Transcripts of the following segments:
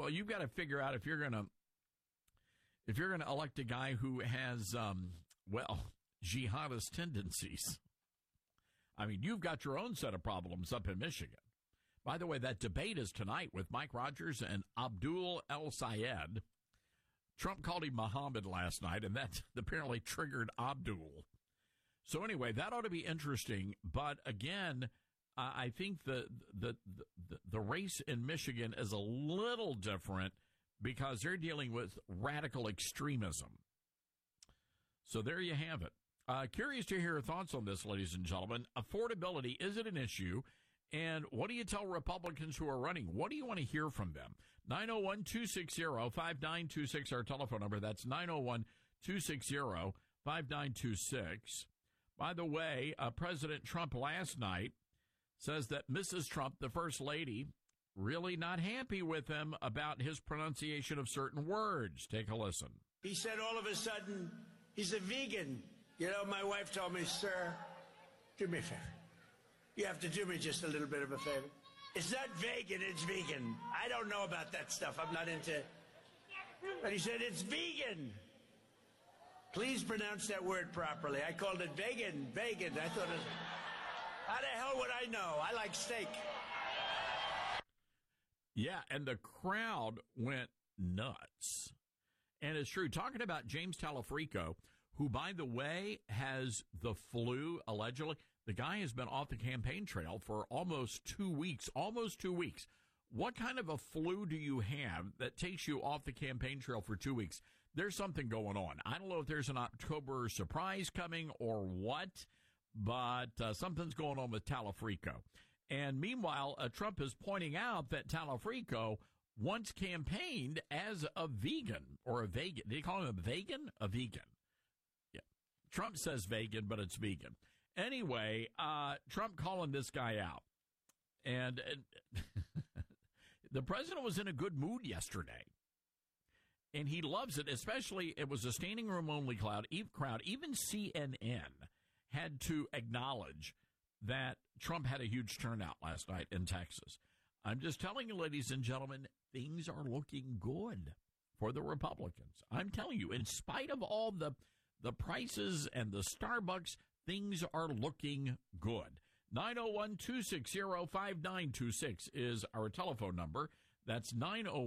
Well, you've got to figure out if you're going to elect a guy who has, jihadist tendencies. I mean, you've got your own set of problems up in Michigan. By the way, that debate is tonight with Mike Rogers and Abdul El-Sayed. Trump called him Muhammad last night, and that apparently triggered Abdul. So anyway, that ought to be interesting. But again, I think the race in Michigan is a little different because they're dealing with radical extremism. So there you have it. Curious to hear your thoughts on this, ladies and gentlemen. Affordability, is it an issue? And what do you tell Republicans who are running? What do you want to hear from them? 901-260-5926, our telephone number. That's 901-260-5926. By the way, President Trump last night says that Mrs. Trump, the First Lady, really not happy with him about his pronunciation of certain words. Take a listen. He said all of a sudden, he's a vegan. You know, my wife told me, sir, do me a favor. You have to do me just a little bit of a favor. It's not vegan, it's vegan. I don't know about that stuff. I'm not into... But he said, it's vegan. Please pronounce that word properly. I called it vegan. I thought it... How the hell would I know? I like steak. Yeah, and the crowd went nuts. And it's true. Talking about James Talafrico, who, by the way, has the flu, allegedly. The guy has been off the campaign trail for almost 2 weeks. What kind of a flu do you have that takes you off the campaign trail for 2 weeks? There's something going on. I don't know if there's an October surprise coming or what, but something's going on with Talafrico. And meanwhile, Trump is pointing out that Talafrico once campaigned as a vegan or a vegan. Did he call him a vegan? A vegan. Yeah. Trump says vegan, but it's vegan. Anyway, Trump calling this guy out. And the president was in a good mood yesterday. And he loves it, especially it was a standing room only crowd. Even CNN had to acknowledge that Trump had a huge turnout last night in Texas. I'm just telling you, ladies and gentlemen, things are looking good for the Republicans. I'm telling you, in spite of all the prices and the Starbucks, things are looking good. 901-260-5926 is our telephone number. That's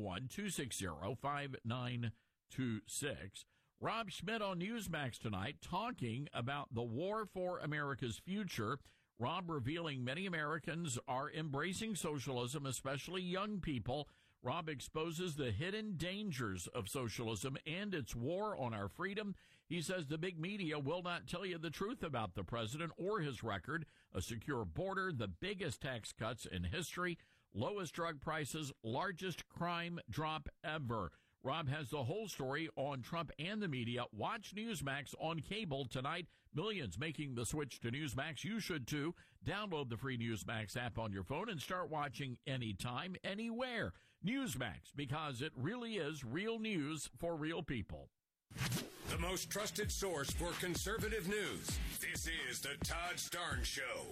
901-260-5926. Rob Schmidt on Newsmax tonight talking about the war for America's future. Rob revealing many Americans are embracing socialism, especially young people. Rob exposes the hidden dangers of socialism and its war on our freedom. He says the big media will not tell you the truth about the president or his record. A secure border, the biggest tax cuts in history, lowest drug prices, largest crime drop ever. Rob has the whole story on Trump and the media. Watch Newsmax on cable tonight. Millions making the switch to Newsmax. You should too. Download the free Newsmax app on your phone and start watching anytime, anywhere. Newsmax, because it really is real news for real people. The most trusted source for conservative news. This is the Todd Starnes Show.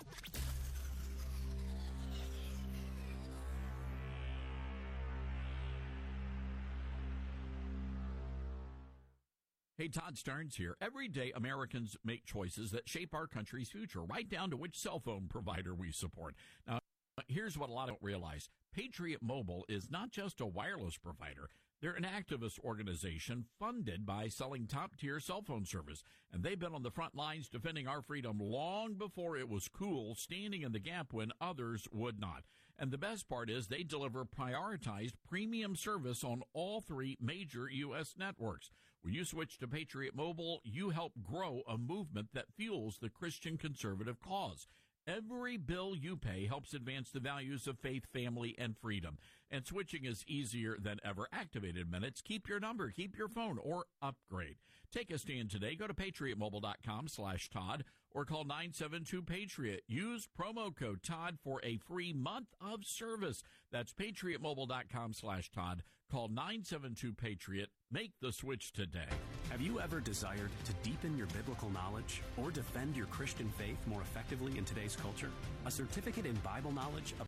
Hey, Todd Starnes here. Every day, Americans make choices that shape our country's future, right down to which cell phone provider we support. Now, here's what a lot don't realize. Patriot Mobile is not just a wireless provider. They're an activist organization funded by selling top-tier cell phone service. And they've been on the front lines defending our freedom long before it was cool, standing in the gap when others would not. And the best part is they deliver prioritized premium service on all three major U.S. networks. When you switch to Patriot Mobile, you help grow a movement that fuels the Christian conservative cause. Every bill you pay helps advance the values of faith, family, and freedom. And switching is easier than ever. Activated minutes. Keep your number, keep your phone, or upgrade. Take a stand today. Go to patriotmobile.com/Todd or call 972-PATRIOT. Use promo code Todd for a free month of service. That's patriotmobile.com/Todd. Call 972-PATRIOT. Make the switch today. Have you ever desired to deepen your biblical knowledge or defend your Christian faith more effectively in today's culture? A certificate in Bible knowledge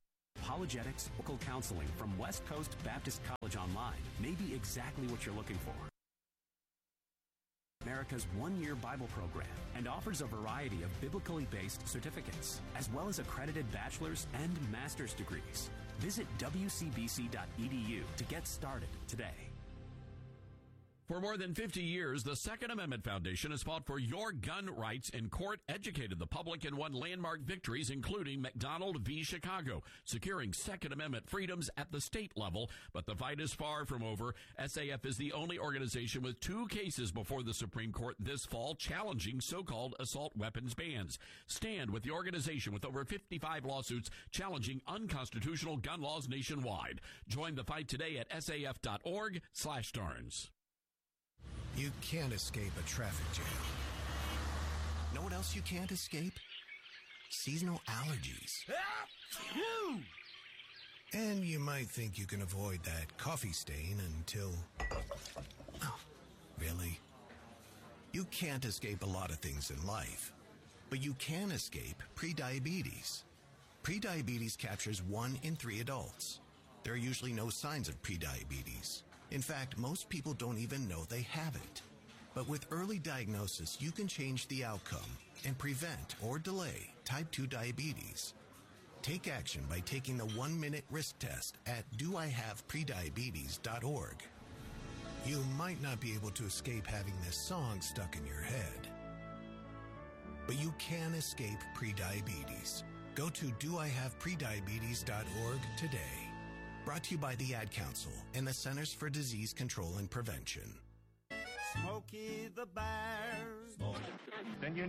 apologetics, vocal counseling from West Coast Baptist College Online may be exactly what you're looking for. America's one-year Bible program and offers a variety of biblically based certificates, as well as accredited bachelor's and master's degrees. Visit wcbc.edu to get started today. For more than 50 years, the Second Amendment Foundation has fought for your gun rights in court, educated the public, and won landmark victories, including McDonald v. Chicago, securing Second Amendment freedoms at the state level. But the fight is far from over. SAF is the only organization with 2 cases before the Supreme Court this fall challenging so-called assault weapons bans. Stand with the organization with over 55 lawsuits challenging unconstitutional gun laws nationwide. Join the fight today at saf.org/Starnes. You can't escape a traffic jam. Know what else you can't escape? Seasonal allergies. And you might think you can avoid that coffee stain until... Oh, really? You can't escape a lot of things in life, but you can escape prediabetes. Prediabetes captures 1 in 3 adults. There are usually no signs of prediabetes. In fact, most people don't even know they have it. But with early diagnosis, you can change the outcome and prevent or delay type 2 diabetes. Take action by taking the 1-minute risk test at doihaveprediabetes.org. You might not be able to escape having this song stuck in your head, but you can escape prediabetes. Go to doihaveprediabetes.org today. Brought to you by the Ad Council and the Centers for Disease Control and Prevention. Smokey the Bear. Then you